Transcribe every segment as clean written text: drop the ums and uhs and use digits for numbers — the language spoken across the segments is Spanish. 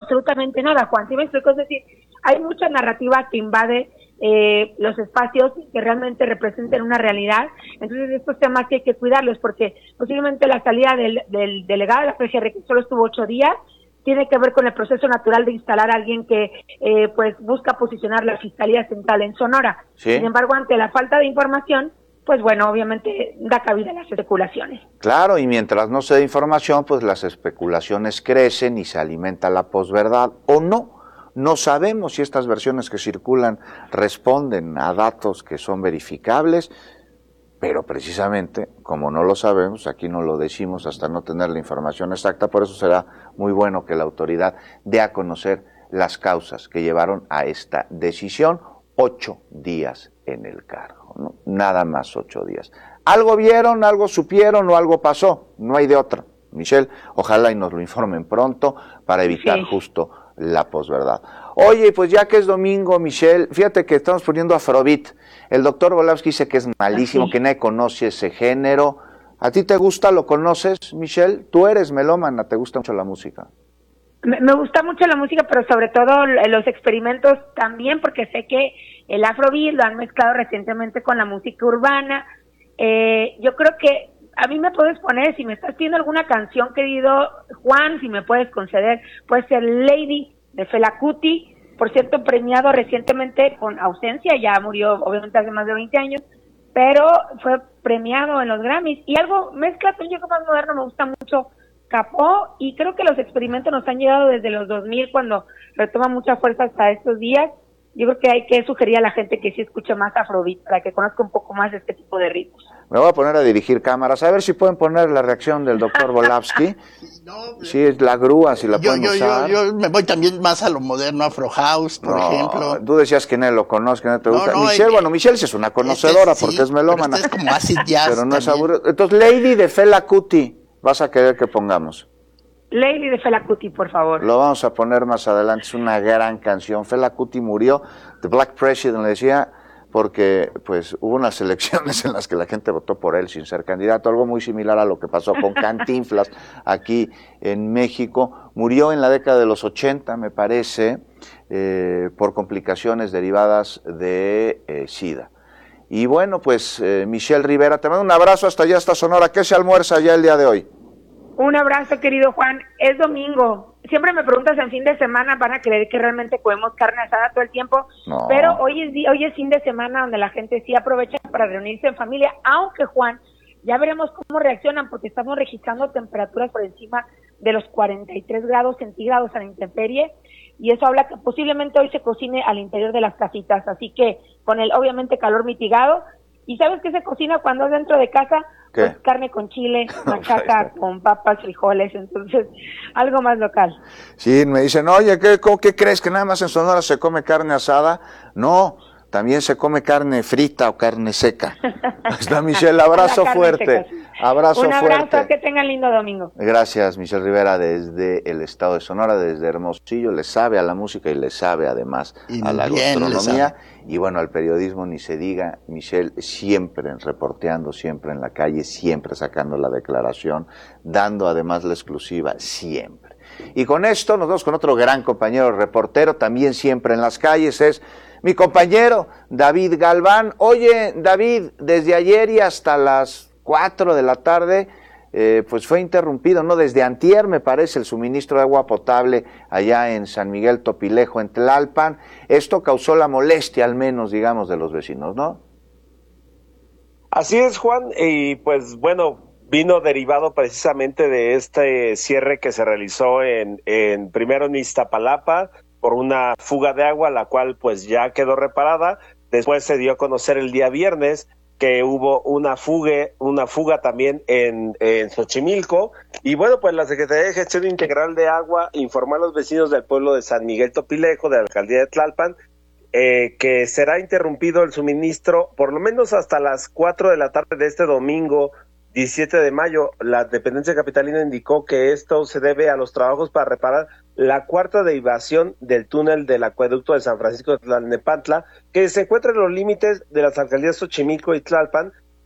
absolutamente nada, Juan. ¿Sí me explico? Es decir, hay mucha narrativa que invade los espacios que realmente representen una realidad. Entonces estos temas sí hay que cuidarlos, porque posiblemente la salida del delegado de la PGR, que solo estuvo 8 días, tiene que ver con el proceso natural de instalar a alguien que pues busca posicionar la Fiscalía Central en Sonora. ¿Sí? Sin embargo, ante la falta de información, pues bueno, obviamente da cabida a las especulaciones. Claro, y mientras no se dé información, pues las especulaciones crecen y se alimenta la posverdad, o no. No sabemos si estas versiones que circulan responden a datos que son verificables, pero precisamente, como no lo sabemos, aquí no lo decimos hasta no tener la información exacta, por eso será muy bueno que la autoridad dé a conocer las causas que llevaron a esta decisión. 8 días en el cargo, ¿no? Nada más 8 días. Algo vieron, algo supieron o algo pasó, no hay de otra. Michelle, ojalá y nos lo informen pronto para evitar justo la posverdad. Oye, pues ya que es domingo, Michelle, fíjate que estamos poniendo Afrobeat. El doctor Volavsky dice que es malísimo, que nadie conoce ese género. ¿A ti te gusta? ¿Lo conoces, Michelle? Tú eres melómana, ¿te gusta mucho la música? Me gusta mucho la música, pero sobre todo los experimentos también, porque sé que el Afrobeat lo han mezclado recientemente con la música urbana. Yo creo que a mí me puedes poner, si me estás pidiendo alguna canción, querido Juan, si me puedes conceder, puede ser Lady de Fela Kuti, por cierto, premiado recientemente con ausencia, ya murió obviamente hace más de 20 años, pero fue premiado en los Grammys. Y algo, mezcla un poco más moderno, me gusta mucho Capó, y creo que los experimentos nos han llegado desde los 2000, cuando retoma mucha fuerza hasta estos días. Yo creo que hay que sugerir a la gente que sí escuche más Afrobeat, para que conozca un poco más de este tipo de ritmos. Me voy a poner a dirigir cámaras, a ver si pueden poner la reacción del doctor Volavsky. Sí, es la grúa, si la pueden usar. Yo me voy también más a lo moderno, Afro House, por ejemplo. Tú decías que no lo conozco, que no te gusta. Michelle, bueno, Michelle sí es una conocedora porque es melómana. Pero es como acid jazz. Pero no es aburrido. Entonces, Lady de Fela Kuti, vas a querer que pongamos. Lady de Fela Kuti, por favor. Lo vamos a poner más adelante, es una gran canción. Fela Kuti murió, The Black President le decía, porque pues hubo unas elecciones en las que la gente votó por él sin ser candidato, algo muy similar a lo que pasó con Cantinflas aquí en México. Murió en la década de los 80, me parece, por complicaciones derivadas de SIDA. Y bueno, pues Michelle Rivera, te mando un abrazo hasta allá, hasta Sonora. ¿Qué se almuerza ya el día de hoy? Un abrazo, querido Juan. Es domingo. Siempre me preguntas en fin de semana, van a creer que realmente comemos carne asada todo el tiempo, no. Pero hoy es fin de semana donde la gente sí aprovecha para reunirse en familia, aunque Juan, ya veremos cómo reaccionan, porque estamos registrando temperaturas por encima de los 43 grados centígrados a la intemperie, y eso habla que posiblemente hoy se cocine al interior de las casitas, así que con el obviamente calor mitigado. ¿Y sabes qué se cocina cuando es dentro de casa? ¿Qué? Pues carne con chile, machaca con papas, frijoles, entonces algo más local. Sí, me dicen, oye, ¿qué crees? ¿Que nada más en Sonora se come carne asada? No, también se come carne frita o carne seca. Está Michelle, abrazo fuerte. Abrazo fuerte. Un abrazo, que tengan lindo domingo. Gracias, Michelle Rivera, desde el estado de Sonora, desde Hermosillo. Le sabe a la música y le sabe además a la gastronomía. Y bueno, al periodismo ni se diga. Michelle siempre reporteando, siempre en la calle, siempre sacando la declaración, dando además la exclusiva, siempre. Y con esto nos vamos con otro gran compañero reportero, también siempre en las calles, es mi compañero David Galván. Oye, David, desde ayer y hasta las 4 de la tarde, pues fue interrumpido, ¿no? Desde antier, me parece, el suministro de agua potable allá en San Miguel Topilejo, en Tlalpan. Esto causó la molestia, al menos, digamos, de los vecinos, ¿no? Así es, Juan, y pues bueno, vino derivado precisamente de este cierre que se realizó primero en Iztapalapa por una fuga de agua, la cual pues ya quedó reparada. Después se dio a conocer el día viernes que hubo una fuga también en Xochimilco, y bueno, pues la Secretaría de Gestión Integral de Agua informó a los vecinos del pueblo de San Miguel Topilejo, de la alcaldía de Tlalpan, que será interrumpido el suministro por lo menos hasta las 4 de la tarde de este domingo 17 de mayo. La dependencia capitalina indicó que esto se debe a los trabajos para reparar la cuarta derivación del túnel del acueducto de San Francisco de Tlalnepantla, que se encuentra en los límites de las alcaldías Xochimilco y Tlalpan,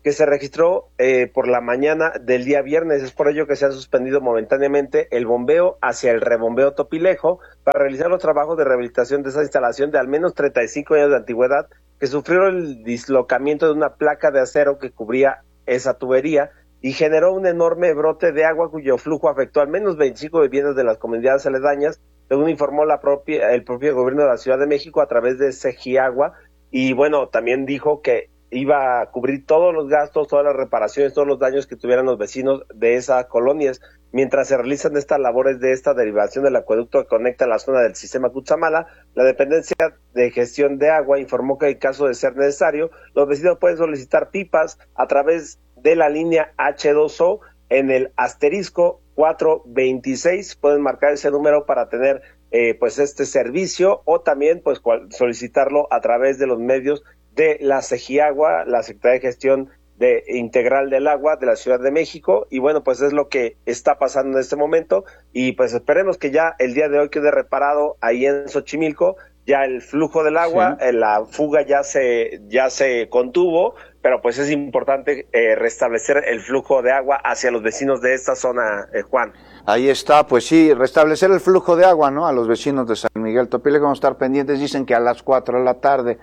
que se registró por la mañana del día viernes. Es por ello que se ha suspendido momentáneamente el bombeo hacia el rebombeo Topilejo para realizar los trabajos de rehabilitación de esa instalación de al menos 35 años de antigüedad que sufrió el dislocamiento de una placa de acero que cubría esa tubería y generó un enorme brote de agua cuyo flujo afectó al menos 25 viviendas de las comunidades aledañas, según informó el propio gobierno de la Ciudad de México a través de Segiagua. Y bueno, también dijo que iba a cubrir todos los gastos, todas las reparaciones, todos los daños que tuvieran los vecinos de esas colonias, mientras se realizan estas labores de esta derivación del acueducto que conecta la zona del sistema Cutzamala. La dependencia de gestión de agua informó que en caso de ser necesario, los vecinos pueden solicitar pipas a través de la línea H2O en el asterisco 426, pueden marcar ese número para tener pues este servicio, o también pues solicitarlo a través de los medios de la Segiagua, la Secretaría de Gestión Integral del Agua de la Ciudad de México. Y bueno, pues es lo que está pasando en este momento, y pues esperemos que ya el día de hoy quede reparado ahí en Xochimilco, ya el flujo del agua, sí. La fuga ya se contuvo, pero pues es importante restablecer el flujo de agua hacia los vecinos de esta zona, Juan. Ahí está, pues sí, restablecer el flujo de agua, ¿no? A los vecinos de San Miguel Topilejo, vamos a estar pendientes, dicen que a las 4 de la tarde,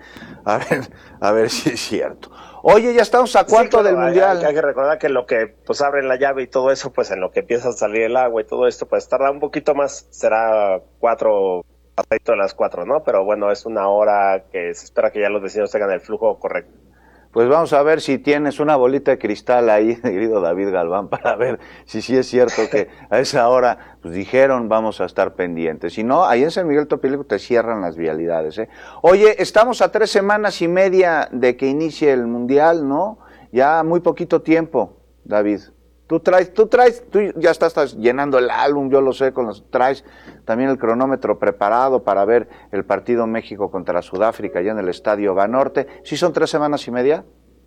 a ver si es cierto. Oye, ya estamos a cuarto sí, claro, del Mundial. Hay que recordar que lo que pues abren la llave y todo eso, pues en lo que empieza a salir el agua y todo esto, pues tarda un poquito más, será 4, a las 4, ¿no? Pero bueno, es una hora que se espera que ya los vecinos tengan el flujo correcto. Pues vamos a ver si tienes una bolita de cristal ahí, querido David Galván, para ver si sí es cierto que a esa hora pues dijeron vamos a estar pendientes. Si no, ahí en San Miguel Topilejo te cierran las vialidades, ¿eh? Oye, estamos a 3 semanas y media de que inicie el Mundial, ¿no? Ya muy poquito tiempo, David. Tú ya estás llenando el álbum, yo lo sé, traes también el cronómetro preparado para ver el partido México contra Sudáfrica allá en el Estadio Banorte. ¿Sí son 3 semanas y media?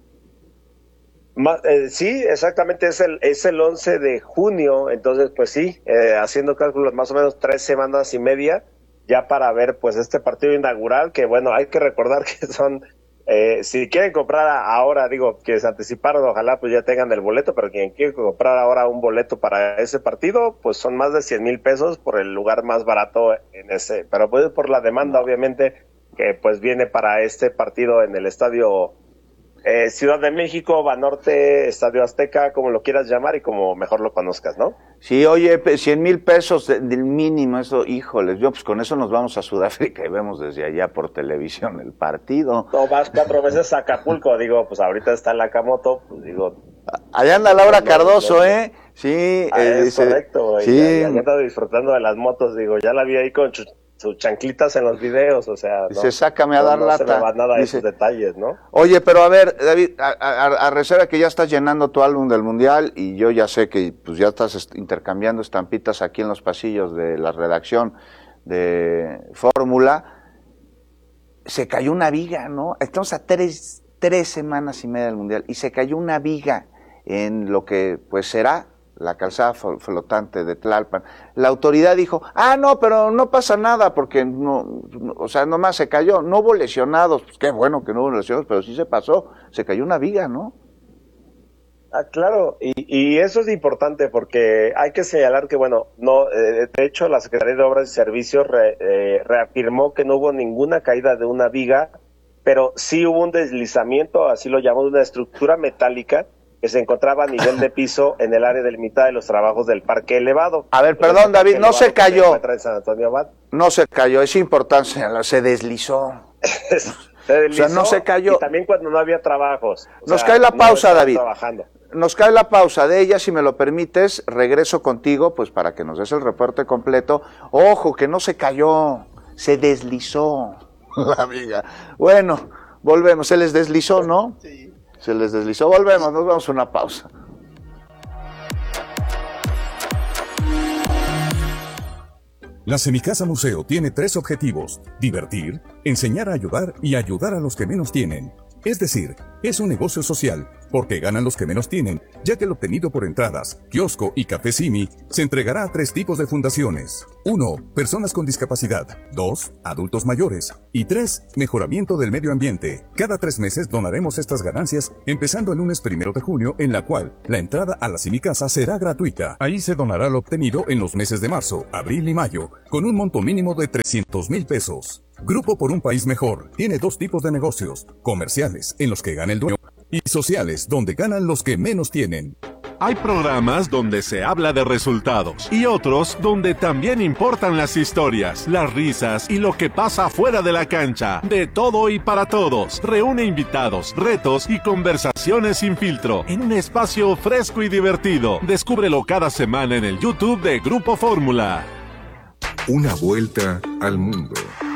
Sí, exactamente, es el 11 de junio, entonces pues sí, haciendo cálculos más o menos 3 semanas y media ya para ver pues este partido inaugural, que bueno, hay que recordar que son... si quieren comprar ahora, digo, que se anticiparon, ojalá pues ya tengan el boleto, pero quien quiere comprar ahora un boleto para ese partido, pues son más de 100,000 pesos por el lugar más barato en ese, pero pues por la demanda obviamente que pues viene para este partido en el estadio Ciudad de México, Banorte, Estadio Azteca, como lo quieras llamar y como mejor lo conozcas, ¿no? Sí, oye, 100,000 pesos del mínimo, eso, híjoles, yo pues con eso nos vamos a Sudáfrica y vemos desde allá por televisión el partido. No, vas 4 veces a Acapulco, digo, pues ahorita está en la Camoto, pues digo... Allá anda Laura Cardoso, ¿eh? Sí. Es correcto, sí. Ya anda disfrutando de las motos, digo, ya la vi ahí con sus chanclitas en los videos, o sea... Dice, sácame a dar lata. No se me va nada de esos detalles, ¿no? Oye, pero a ver, David, a reserva que ya estás llenando tu álbum del Mundial y yo ya sé que pues ya estás intercambiando estampitas aquí en los pasillos de la redacción de Fórmula, se cayó una viga, ¿no? Estamos a 3 semanas y media del Mundial y se cayó una viga en lo que pues será la calzada flotante de Tlalpan. La autoridad dijo, no, pero no pasa nada porque no, o sea, nomás se cayó, no hubo lesionados. Pues qué bueno que no hubo lesionados, pero sí se pasó, se cayó una viga, ¿no? Claro, y eso es importante porque hay que señalar que, bueno, no, de hecho la Secretaría de Obras y Servicios reafirmó que no hubo ninguna caída de una viga, pero sí hubo un deslizamiento, así lo llamamos, de una estructura metálica que se encontraba a nivel de piso en el área delimitada de los trabajos del parque elevado. A ver, perdón, David, no se cayó. En San Antonio Abad. No se cayó, es importante señalar, se deslizó. Se deslizó, o sea, no se cayó. Y también cuando no había trabajos. Nos cae la pausa, David. Trabajando. Nos cae la pausa de ella, si me lo permites, regreso contigo, pues para que nos des el reporte completo. Ojo, que no se cayó, se deslizó la viga. Bueno, volvemos, se les deslizó, ¿no? Sí. Se les deslizó, volvemos, nos vamos a una pausa. La Semicasa Museo tiene 3 objetivos: divertir, enseñar a ayudar y ayudar a los que menos tienen. Es decir, es un negocio social, porque ganan los que menos tienen, ya que lo obtenido por entradas, kiosco y café Simi se entregará a 3 tipos de fundaciones. 1. Personas con discapacidad. 2. Adultos mayores. Y 3. Mejoramiento del medio ambiente. Cada 3 meses donaremos estas ganancias, empezando el lunes 1 de junio, en la cual la entrada a la Simicasa será gratuita. Ahí se donará lo obtenido en los meses de marzo, abril y mayo, con un monto mínimo de 300,000 pesos. Grupo por un País Mejor tiene 2 tipos de negocios: comerciales, en los que gana el dueño, y sociales, donde ganan los que menos tienen. Hay programas donde se habla de resultados y otros donde también importan las historias, las risas y lo que pasa fuera de la cancha. De todo y para todos. Reúne invitados, retos y conversaciones sin filtro en un espacio fresco y divertido. Descúbrelo cada semana en el YouTube de Grupo Fórmula. Una vuelta al mundo.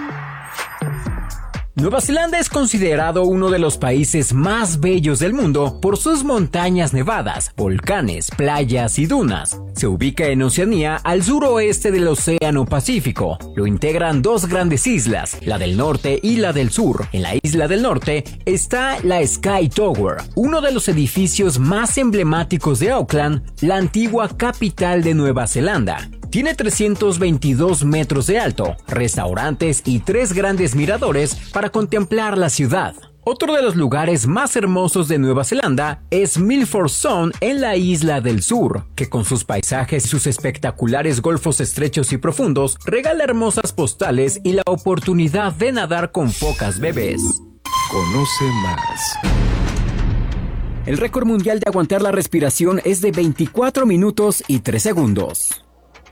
Nueva Zelanda es considerado uno de los países más bellos del mundo por sus montañas nevadas, volcanes, playas y dunas. Se ubica en Oceanía, al suroeste del Océano Pacífico. Lo integran 2 grandes islas, la del norte y la del sur. En la isla del norte está la Sky Tower, uno de los edificios más emblemáticos de Auckland, la antigua capital de Nueva Zelanda. Tiene 322 metros de alto, restaurantes y 3 grandes miradores para contemplar la ciudad. Otro de los lugares más hermosos de Nueva Zelanda es Milford Sound en la isla del sur, que con sus paisajes y sus espectaculares golfos estrechos y profundos regala hermosas postales y la oportunidad de nadar con focas bebés. Conoce más. El récord mundial de aguantar la respiración es de 24 minutos y 3 segundos.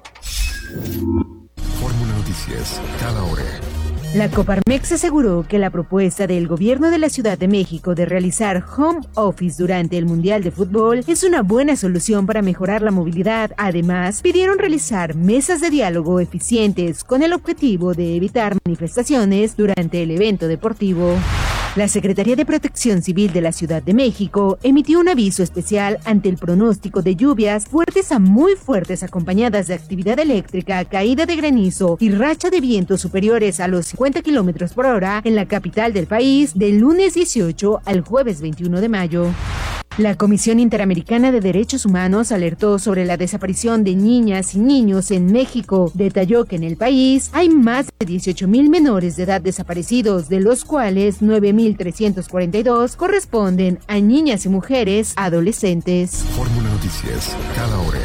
Fórmula Noticias, cada hora. La Coparmex aseguró que la propuesta del gobierno de la Ciudad de México de realizar home office durante el Mundial de Fútbol es una buena solución para mejorar la movilidad. Además, pidieron realizar mesas de diálogo eficientes con el objetivo de evitar manifestaciones durante el evento deportivo. La Secretaría de Protección Civil de la Ciudad de México emitió un aviso especial ante el pronóstico de lluvias fuertes a muy fuertes acompañadas de actividad eléctrica, caída de granizo y racha de vientos superiores a los 50 kilómetros por hora en la capital del país del lunes 18 al jueves 21 de mayo. La Comisión Interamericana de Derechos Humanos alertó sobre la desaparición de niñas y niños en México. Detalló que en el país hay más de 18,000 menores de edad desaparecidos, de los cuales 9,342 corresponden a niñas y mujeres adolescentes. Fórmula Noticias, cada hora.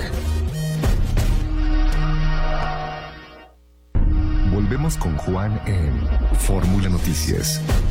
Volvemos con Juan en Fórmula Noticias.